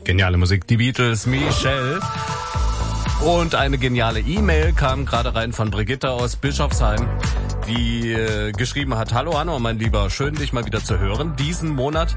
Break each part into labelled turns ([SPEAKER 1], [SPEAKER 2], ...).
[SPEAKER 1] Geniale Musik, die Beatles, Michelle. Und eine geniale E-Mail kam gerade rein von Brigitte aus Bischofsheim, die geschrieben hat: Hallo Hanno, mein Lieber, schön dich mal wieder zu hören. Diesen Monat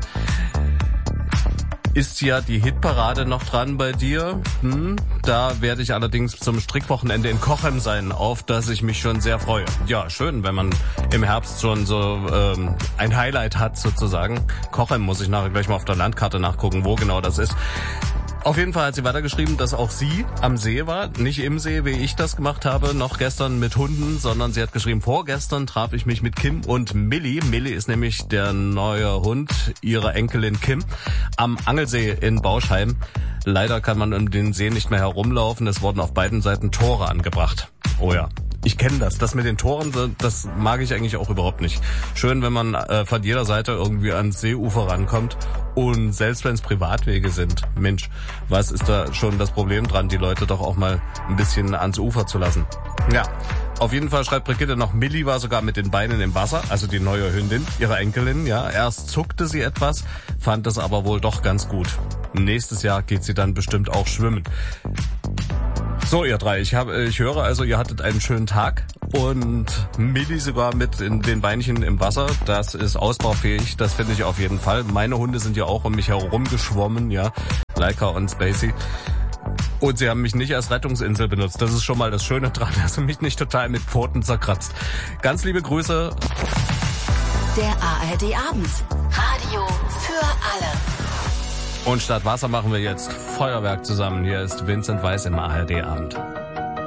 [SPEAKER 1] ist ja die Hitparade noch dran bei dir. Da werde ich allerdings zum Strickwochenende in Cochem sein, auf das ich mich schon sehr freue. Ja, schön, wenn man im Herbst schon so ein Highlight hat sozusagen. Cochem muss ich nachher gleich mal auf der Landkarte nachgucken, wo genau das ist. Auf jeden Fall hat sie weitergeschrieben, dass auch sie am See war, nicht im See, wie ich das gemacht habe, noch gestern mit Hunden, sondern sie hat geschrieben, vorgestern traf ich mich mit Kim und Millie. Millie ist nämlich der neue Hund ihrer Enkelin Kim am Angelsee in Bauschheim. Leider kann man um den See nicht mehr herumlaufen, es wurden auf beiden Seiten Tore angebracht. Oh ja. Ich kenne das. Das mit den Toren, das mag ich eigentlich auch überhaupt nicht. Schön, wenn man von jeder Seite irgendwie ans Seeufer rankommt. Und selbst wenn es Privatwege sind, Mensch, was ist da schon das Problem dran, die Leute doch auch mal ein bisschen ans Ufer zu lassen? Ja, auf jeden Fall schreibt Brigitte noch, Millie war sogar mit den Beinen im Wasser, also die neue Hündin, ihre Enkelin, ja. Erst zuckte sie etwas, fand es aber wohl doch ganz gut. Nächstes Jahr geht sie dann bestimmt auch schwimmen. So, ihr drei, ich höre also, ihr hattet einen schönen Tag und Millie sogar mit in den Beinchen im Wasser. Das ist ausbaufähig, das finde ich auf jeden Fall. Meine Hunde sind ja auch um mich herum geschwommen, ja, Laika und Spacey. Und sie haben mich nicht als Rettungsinsel benutzt. Das ist schon mal das Schöne dran, dass sie mich nicht total mit Pfoten zerkratzt. Ganz liebe Grüße.
[SPEAKER 2] Der ARD Abend. Radio für alle.
[SPEAKER 1] Und statt Wasser machen wir jetzt Feuerwerk zusammen. Hier ist Vincent Weiss im ARD Abend.